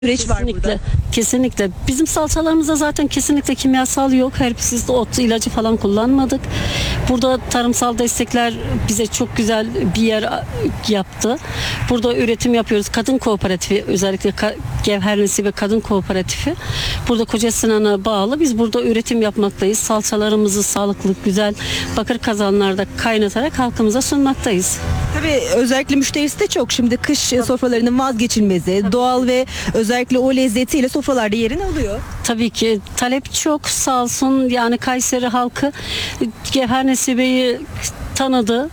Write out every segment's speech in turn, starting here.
süreç var burada. Kesinlikle, kesinlikle. Bizim salçalarımızda zaten kesinlikle kimyasal yok. Herbisiz, ot ilacı falan kullanmadık. Burada tarımsal destekler bize çok güzel bir yer yaptı. Burada üretim yapıyoruz. Kadın kooperatifi, özellikle Gevher ve Kadın Kooperatifi. Burada Kocasinan'a bağlı. Biz burada üretim yapmaktayız. Salçalarımızı sağlıklı, güzel bakır kazanlarda kaynatarak halkımıza sunmaktayız. Tabii özellikle müşterisi de çok. Şimdi kış sofralarının vazgeçilmezi, doğal ve özellikle o lezzetiyle sofralarda yerini alıyor. Tabii ki talep çok, sağ olsun, yani Kayseri halkı Gevher Nesibe'yi tanıdı.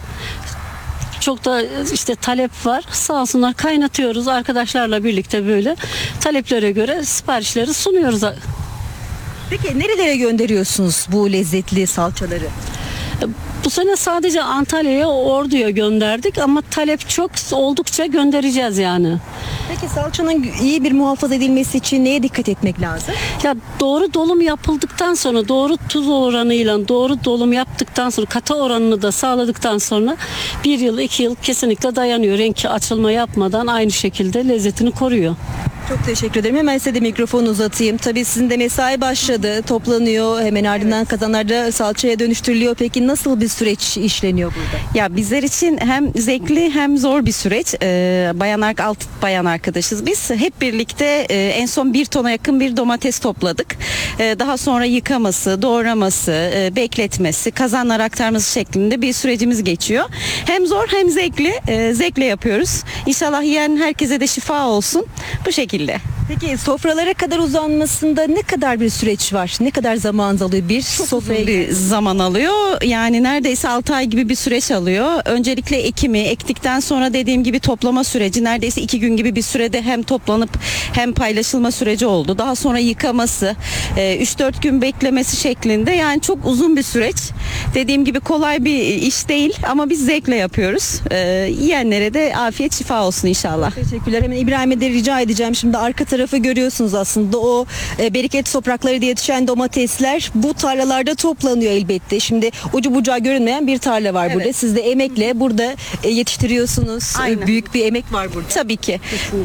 Çok da işte talep var. Sağ olsunlar, kaynatıyoruz arkadaşlarla birlikte, böyle taleplere göre siparişleri sunuyoruz. Peki nerelere gönderiyorsunuz bu lezzetli salçaları? Bu sene sadece Antalya'ya, Ordu'ya gönderdik ama talep çok, oldukça göndereceğiz yani. Peki salçanın iyi bir muhafaza edilmesi için neye dikkat etmek lazım? Ya doğru dolum yapıldıktan sonra, doğru tuz oranıyla doğru dolum yaptıktan sonra, katı oranını da sağladıktan sonra 1 yıl 2 yıl kesinlikle dayanıyor. Renk açılma yapmadan aynı şekilde lezzetini koruyor. Çok teşekkür ederim. Hemen size de mikrofonu uzatayım. Tabii sizin de mesai başladı. Toplanıyor. Hemen ardından kazanlarda salçaya dönüştürülüyor. Peki nasıl bir süreç işleniyor burada? Ya bizler için hem zevkli hem zor bir süreç. Altı bayan arkadaşız biz. Hep birlikte en son 1 tona yakın bir domates topladık. Daha sonra yıkaması, doğraması, bekletmesi, kazanlara aktarması şeklinde bir sürecimiz geçiyor. Hem zor hem zevkli. Zevkle yapıyoruz. İnşallah yiyen herkese de şifa olsun. Bu şekilde. Peki sofralara kadar uzanmasında ne kadar bir süreç var? Ne kadar zaman alıyor bir sofraya? Bir zaman alıyor. Yani neredeyse 6 ay gibi bir süreç alıyor. Öncelikle ekimi, ektikten sonra dediğim gibi toplama süreci neredeyse 2 gün gibi bir sürede hem toplanıp hem paylaşılma süreci oldu. Daha sonra yıkaması, 3-4 gün beklemesi şeklinde, yani çok uzun bir süreç. Dediğim gibi kolay bir iş değil ama biz zevkle yapıyoruz. Yiyenlere de afiyet şifa olsun inşallah. Teşekkürler. Hemen İbrahim'e de rica edeceğim. Şimdi arka tarafı görüyorsunuz aslında, o bereket toprakları diye yetişen domatesler bu tarlalarda toplanıyor elbette. Şimdi ucu bucağı görünmeyen bir tarla var burada. Evet. Siz de emekle burada yetiştiriyorsunuz. Aynen. Büyük bir emek var burada. Tabii ki.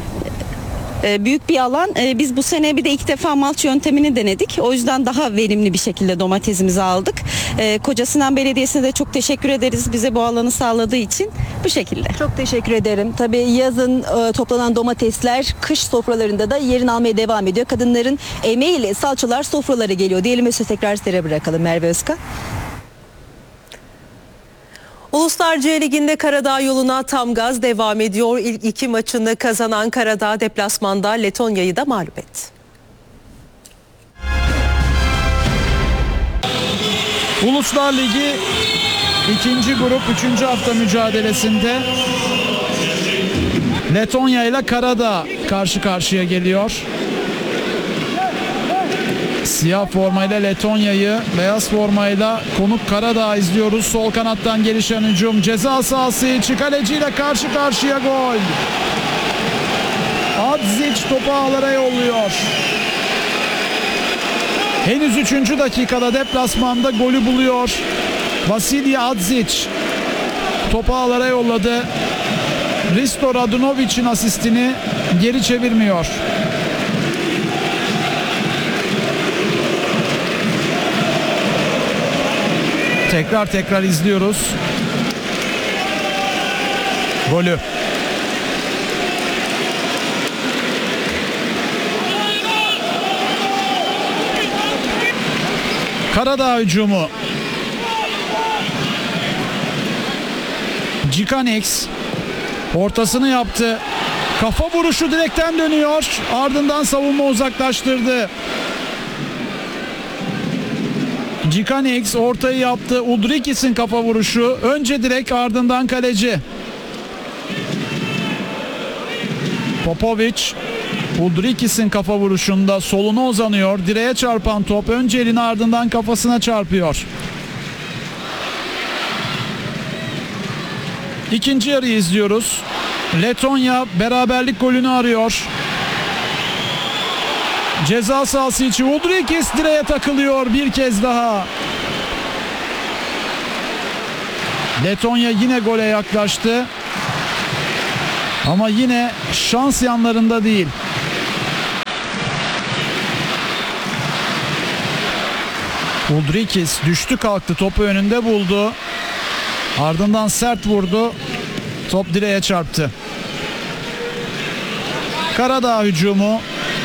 Büyük bir alan. Biz bu sene bir de 2 defa malç yöntemini denedik. O yüzden daha verimli bir şekilde domatesimizi aldık. Kocasinan Belediyesi'ne de çok teşekkür ederiz bize bu alanı sağladığı için. Bu şekilde. Çok teşekkür ederim. Tabii yazın toplanan domatesler kış sofralarında da yerini almaya devam ediyor. Kadınların emeğiyle salçalar sofralara geliyor. Diyelim ve söz tekrar sizlere bırakalım. Merve Özkan. Uluslar C Ligi'nde Karadağ yoluna tam gaz devam ediyor. İlk 2 maçını kazanan Karadağ deplasmanda Letonya'yı da mağlup etti. Uluslar Ligi 2. grup 3. hafta mücadelesinde Letonya ile Karadağ karşı karşıya geliyor. Siyah formayla Letonya'yı, beyaz formayla konuk Karadağ izliyoruz. Sol kanattan gelişen hücum, ceza sahası içi, kaleciyle karşı karşıya gol. Adzic topu ağlara yolluyor. Henüz 3. dakikada deplasmanda golü buluyor. Vasilij Adzic topu ağlara yolladı. Risto Radunovic'in asistini geri çevirmiyor. Tekrar izliyoruz golü. Karadağ hücumu. Cikanex ortasını yaptı. Kafa vuruşu direkten dönüyor. Ardından savunma uzaklaştırdı. Cikanex ortayı yaptı. Udrikis'in kafa vuruşu. Önce direk, ardından kaleci. Popovic Udrikis'in kafa vuruşunda soluna uzanıyor. Direğe çarpan top önce eline, ardından kafasına çarpıyor. İkinci yarıyı izliyoruz. Letonya beraberlik golünü arıyor. Ceza sahası içi Udrikis direğe takılıyor bir kez daha. Letonya yine gole yaklaştı. Ama yine şans yanlarında değil. Uldrikis düştü kalktı, topu önünde buldu. Ardından sert vurdu. Top direğe çarptı. Karadağ hücumu.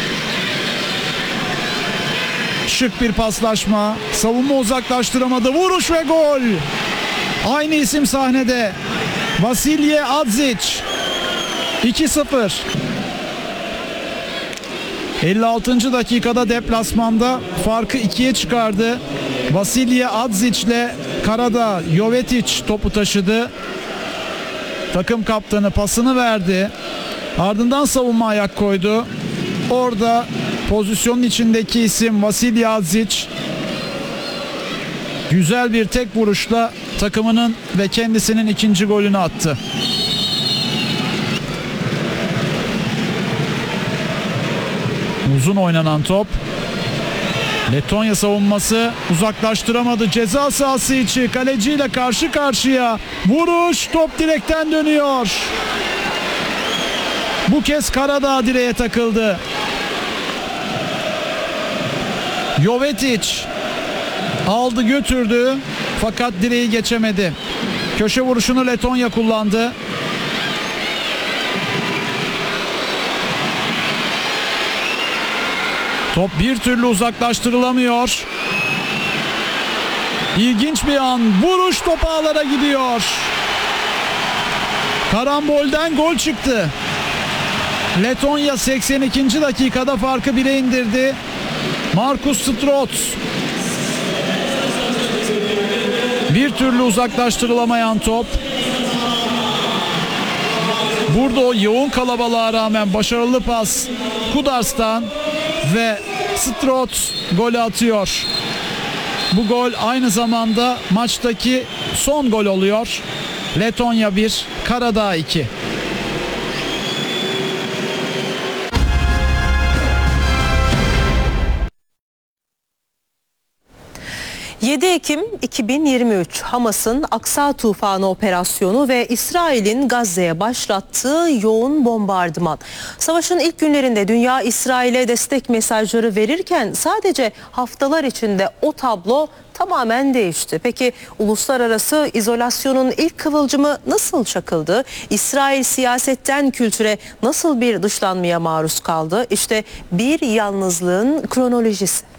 Şık bir paslaşma. Savunma uzaklaştıramadı. Vuruş ve gol. Aynı isim sahnede. Vasilije Adzic. 2-0. 56. dakikada deplasmanda farkı 2'ye çıkardı. Vasilije Adzic ile Karadağ Jovetic topu taşıdı. Takım kaptanı pasını verdi. Ardından savunma ayak koydu. Orada pozisyonun içindeki isim Vasilije Adzic güzel bir tek vuruşla takımının ve kendisinin ikinci golünü attı. Uzun oynanan top. Letonya savunması uzaklaştıramadı. Ceza sahası içi kaleciyle karşı karşıya. Vuruş, top direkten dönüyor. Bu kez Karadağ direğe takıldı. Jovetic aldı götürdü fakat direği geçemedi. Köşe vuruşunu Letonya kullandı. Top bir türlü uzaklaştırılamıyor. İlginç bir an. Vuruş, top ağlara gidiyor. Karambolden gol çıktı. Letonya 82. dakikada farkı 1'e indirdi. Markus Strots. Bir türlü uzaklaştırılamayan top. Burada o yoğun kalabalığa rağmen başarılı pas Kudars'tan ve Strots golü atıyor. Bu gol aynı zamanda maçtaki son gol oluyor. Letonya 1, Karadağ 2. 7 Ekim 2023 Hamas'ın Aksa Tufanı operasyonu ve İsrail'in Gazze'ye başlattığı yoğun bombardıman. Savaşın ilk günlerinde dünya İsrail'e destek mesajları verirken sadece haftalar içinde o tablo tamamen değişti. Peki uluslararası izolasyonun ilk kıvılcımı nasıl çakıldı? İsrail siyasetten kültüre nasıl bir dışlanmaya maruz kaldı? İşte bir yalnızlığın kronolojisi.